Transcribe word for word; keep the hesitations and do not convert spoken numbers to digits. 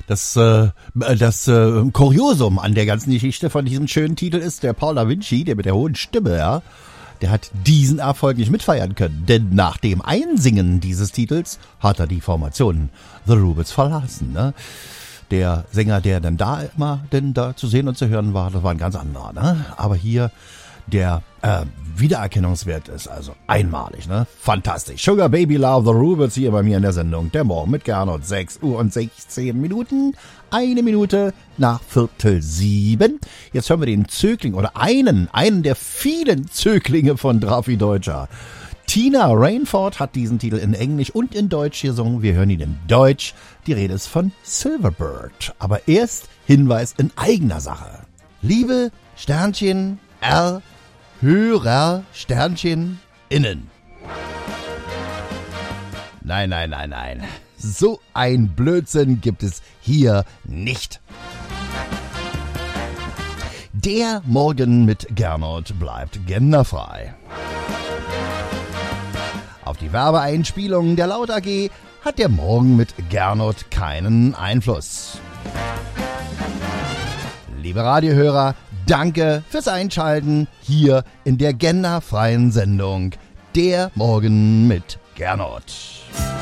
Das, äh, das äh, Kuriosum an der ganzen Geschichte von diesem schönen Titel ist, der Paul da Vinci, der mit der hohen Stimme, ja, der hat diesen Erfolg nicht mitfeiern können. Denn nach dem Einsingen dieses Titels hat er die Formation The Rubles verlassen. Ne? Der Sänger, der dann da immer denn da zu sehen und zu hören war, das war ein ganz anderer. Ne? Aber hier der äh, Wiedererkennungswert ist also einmalig, ne? Fantastisch. Sugar Baby Love, The Rubles hier bei mir in der Sendung. Der Morgen mit Gernot, sechs Uhr und sechzehn Minuten. Eine Minute nach Viertel sieben. Jetzt hören wir den Zögling oder einen, einen der vielen Zöglinge von Drafi Deutscher. Tina Rainford hat diesen Titel in Englisch und in Deutsch gesungen. Wir hören ihn in Deutsch. Die Rede ist von Silverbird. Aber erst Hinweis in eigener Sache. Liebe Sternchen R Hörer Sternchen innen. Nein, nein, nein, nein. So ein Blödsinn gibt es hier nicht. Der Morgen mit Gernot bleibt genderfrei. Auf die Werbeeinspielungen der Laut A G hat der Morgen mit Gernot keinen Einfluss. Liebe Radiohörer, danke fürs Einschalten hier in der genderfreien Sendung Der Morgen mit Gernot.